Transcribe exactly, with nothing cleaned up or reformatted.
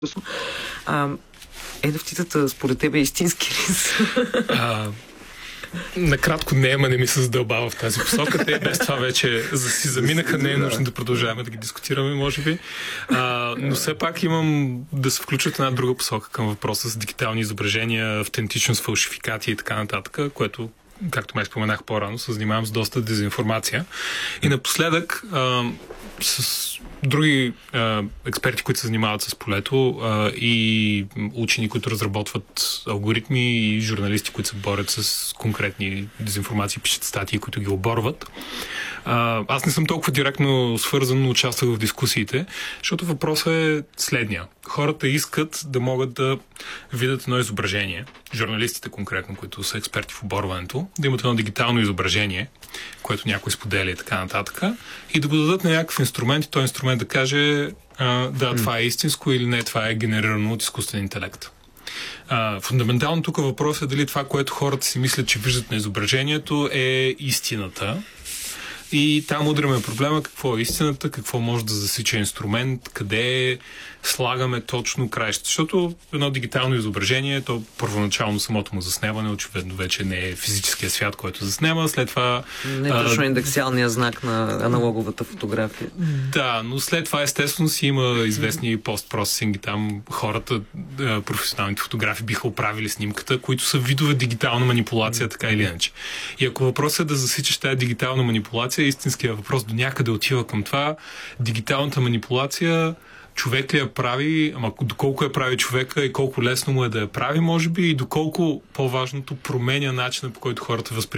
А, ен еф ти-тата според тебе истински ли са? А, накратко не, ама не ми се задълбава в тази посока. Те без това вече си заминаха, не е нужно да продължаваме да ги дискутираме, може би. А, но все пак имам да се включат една друга посока към въпроса с дигитални изображения, автентичност, фалшификати и така нататък, което, както май споменах по-рано, се занимавам с доста дезинформация. И напоследък а, с други а, експерти, които се занимават с полето а, и учени, които разработват алгоритми и журналисти, които се борят с конкретни дезинформации, пишат статии, които ги оборват. А, аз не съм толкова директно свързан, но участвах в дискусиите, защото въпросът е следния. Хората искат да могат да видят едно изображение, журналистите конкретно, които са експерти в оборването, да имат едно дигитално изображение, което някой споделя и така нататък, и да го дадат на някакъв инструмент и този инструмент да каже а, да, това е истинско или не, това е генерирано от изкуствен интелект. А, фундаментално тук въпрос е дали това, което хората си мислят, че виждат на изображението, е истината. И там удряме проблема какво е истината, какво може да засича инструмент, къде слагаме точно краищата. Защото едно дигитално изображение, то първоначално самото му заснемане очевидно вече не е физическия свят, който заснема. След това... Не е точно индексиалния знак на аналоговата фотография. Да, но след това естествено си има известни постпроцесинги. Там хората, професионалните фотографи биха оправили снимката, които са видове дигитална манипулация, така или иначе. И ако въпросът е да засичаш тази дигитална манипулация, истинският въпрос до някъде отива към това. Дигиталната манипулация човек ли я прави, ама доколко я прави човека и колко лесно му е да я прави, може би, и доколко по-важното променя начина, по който хората възприемат